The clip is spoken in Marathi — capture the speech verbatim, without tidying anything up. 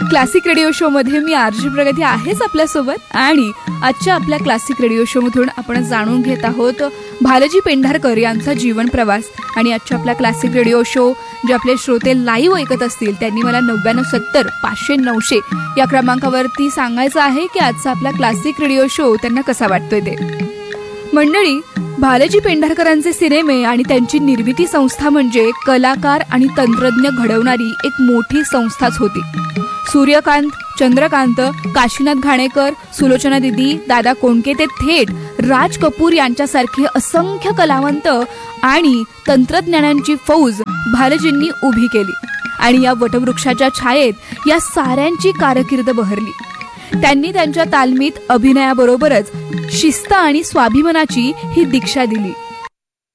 क्लासिक रेडिओ शो मध्ये मी आरजे प्रगती आहेच आपल्यासोबत. आणि आजच्या आपल्या क्लासिक रेडिओ शो मधून आपण जाणून घेत आहोत भालजी पेंढारकर यांचा जीवन प्रवास. आणि आजच्या आपल्या क्लासिक रेडिओ शो जे आपले श्रोते लाईव्ह ऐकत असतील त्यांनी मला नव्याण्णव सत्तर पाचशे नऊशे या क्रमांकावरती सांगायचं आहे की आजचा आपला क्लासिक रेडिओ शो त्यांना कसा वाटतोय ते. मंडळी, भालजी पेंढारकरांचे सिनेमे आणि त्यांची निर्मिती संस्था म्हणजे कलाकार आणि तंत्रज्ञ घडवणारी एक मोठी संस्थाच होती. सूर्यकांत, चंद्रकांत, काशीनाथ घाणेकर, सुलोचना दिदी, दादा कोंडके ते थेट राज कपूर यांच्यासारखे असंख्य कलावंत आणि तंत्रज्ञानांची फौज भालजींनी उभी केली. आणि या वटवृक्षाच्या छायेत या साऱ्यांची कारकीर्द बहरली. त्यांनी त्यांच्या तालमीत अभिनयाबरोबरच शिस्त आणि स्वाभिमानाची ही दीक्षा दिली.